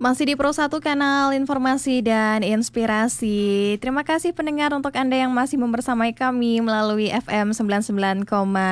Masih di Pro 1 kanal informasi dan inspirasi. Terima kasih pendengar untuk Anda yang masih membersamai kami melalui FM 99,5,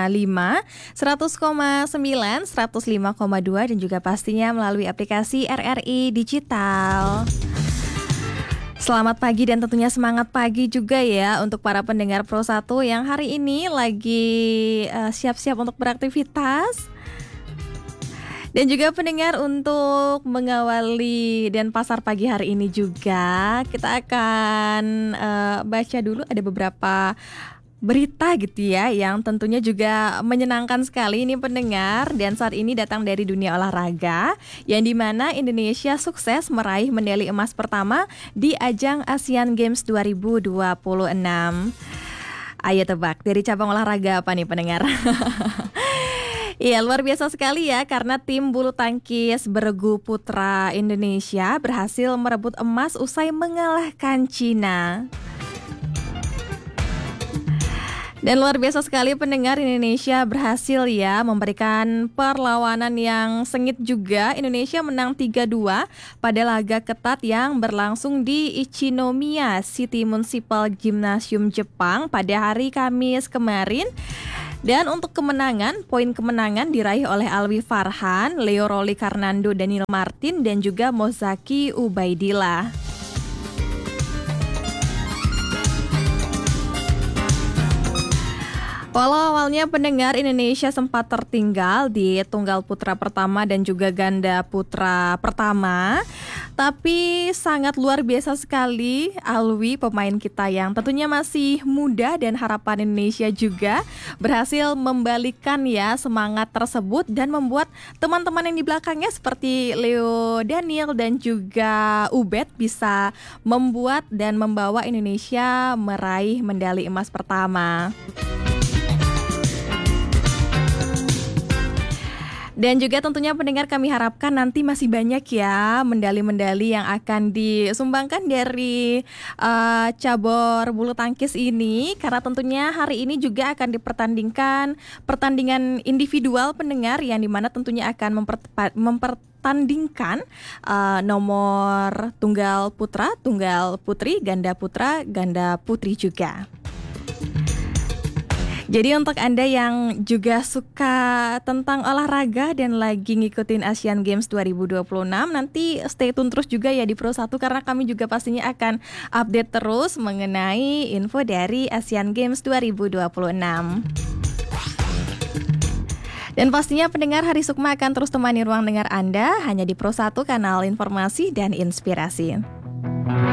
100,9, 105,2 dan juga pastinya melalui aplikasi RRI Digital. Selamat pagi dan tentunya semangat pagi juga ya untuk para pendengar Pro 1 yang hari ini lagi siap-siap untuk beraktivitas. Dan juga pendengar untuk mengawali dan pasar pagi hari ini juga kita akan baca dulu ada beberapa berita gitu ya yang tentunya juga menyenangkan sekali ini pendengar, dan saat ini datang dari dunia olahraga yang dimana Indonesia sukses meraih medali emas pertama di ajang Asian Games 2026. Ayo tebak dari cabang olahraga apa nih pendengar? Iya, luar biasa sekali ya karena tim bulu tangkis bergu putra Indonesia berhasil merebut emas usai mengalahkan Cina. Dan luar biasa sekali pendengar, Indonesia berhasil ya memberikan perlawanan yang sengit juga. Indonesia menang 3-2 pada laga ketat yang berlangsung di Ichinomiya City Municipal Gymnasium Jepang pada hari Kamis kemarin. Dan untuk kemenangan, poin kemenangan diraih oleh Alwi Farhan, Leo Roli Karnando, Daniel Martin, dan juga Mozaki Ubaidillah. Walau awalnya pendengar Indonesia sempat tertinggal di tunggal putra pertama dan juga ganda putra pertama, tapi sangat luar biasa sekali Alwi, pemain kita yang tentunya masih muda, dan harapan Indonesia juga berhasil membalikan ya semangat tersebut dan membuat teman-teman yang di belakangnya seperti Leo, Daniel, dan juga Ubed bisa membuat dan membawa Indonesia meraih medali emas pertama. Dan juga tentunya pendengar, kami harapkan nanti masih banyak ya medali-medali yang akan disumbangkan dari cabur bulu tangkis ini, karena tentunya hari ini juga akan dipertandingkan pertandingan individual pendengar yang dimana tentunya akan mempertandingkan nomor tunggal putra, tunggal putri, ganda putri juga. Jadi untuk Anda yang juga suka tentang olahraga dan lagi ngikutin Asian Games 2026, nanti stay tune terus juga ya di Pro 1 karena kami juga pastinya akan update terus mengenai info dari Asian Games 2026. Dan pastinya pendengar, Hari Sukma akan terus temani ruang dengar Anda hanya di Pro 1 kanal informasi dan inspirasi.